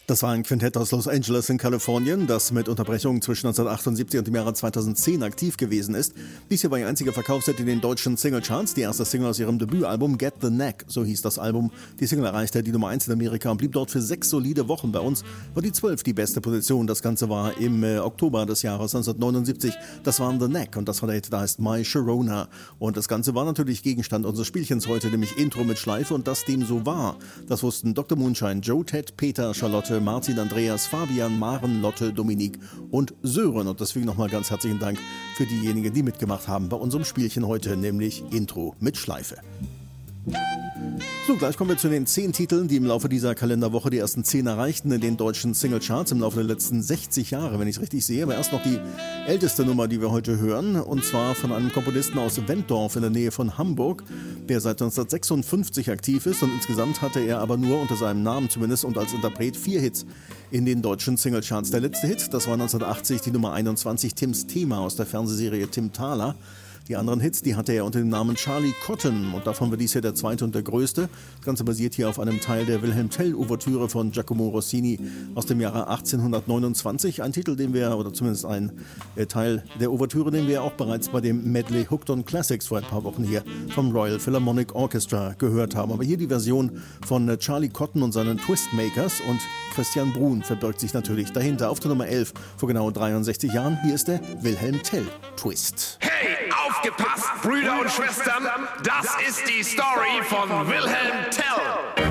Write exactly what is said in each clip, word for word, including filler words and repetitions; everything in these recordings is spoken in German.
Das war ein Quintett aus Los Angeles in Kalifornien, das mit Unterbrechungen zwischen neunzehnhundertachtundsiebzig und dem Jahre zweitausendzehn aktiv gewesen ist. Dies hier war ihr einziger Verkaufshit in den deutschen Singlecharts. Die erste Single aus ihrem Debütalbum Get the Knack, so hieß das Album. Die Single erreichte die Nummer eins in Amerika und blieb dort für sechs solide Wochen. Bei uns war die zwölf die beste Position. Das Ganze war im äh, Oktober des Jahres neunzehnhundertneunundsiebzig. Das war The Knack und das war der Hit, da heißt My Sharona. Und das Ganze war natürlich Gegenstand unseres Spielchens heute, nämlich Intro mit Schleife, und dass dem so war. Das wussten Doktor Moonshine, Joe, Ted, Peter, Charlotte, Martin, Andreas, Fabian, Maren, Lotte, Dominik und Sören. Und deswegen nochmal ganz herzlichen Dank für diejenigen, die mitgemacht haben bei unserem Spielchen heute, nämlich Intro mit Schleife. So, gleich kommen wir zu den zehn Titeln, die im Laufe dieser Kalenderwoche die ersten zehn erreichten in den deutschen Singlecharts im Laufe der letzten sechzig Jahre, wenn ich es richtig sehe. Aber erst noch die älteste Nummer, die wir heute hören, und zwar von einem Komponisten aus Wentorf in der Nähe von Hamburg, der seit neunzehnhundertsechsundfünfzig aktiv ist, und insgesamt hatte er aber nur unter seinem Namen zumindest und als Interpret vier Hits in den deutschen Singlecharts. Der letzte Hit, das war neunzehnhundertachtzig die Nummer einundzwanzig, Tims Thema aus der Fernsehserie Tim Thaler. Die anderen Hits, die hatte er unter dem Namen Charlie Cotton, und davon war dies hier der zweite und der größte. Das Ganze basiert hier auf einem Teil der Wilhelm Tell-Ouvertüre von Giacomo Rossini aus dem Jahre achtzehnhundertneunundzwanzig. Ein Titel, den wir, oder zumindest ein äh, Teil der Ouvertüre, den wir auch bereits bei dem Medley Hooked on Classics vor ein paar Wochen hier vom Royal Philharmonic Orchestra gehört haben. Aber hier die Version von äh, Charlie Cotton und seinen Twistmakers, und Christian Bruhn verbirgt sich natürlich dahinter. Auf der Nummer elf vor genau dreiundsechzig Jahren, hier ist der Wilhelm Tell Twist. Hey, aufgepasst, Brüder und Schwestern, das ist die Story von Wilhelm Tell.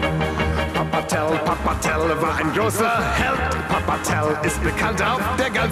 Papa Tell, Papa Tell war ein großer Held. Papa Tell ist bekannt auf der ganzen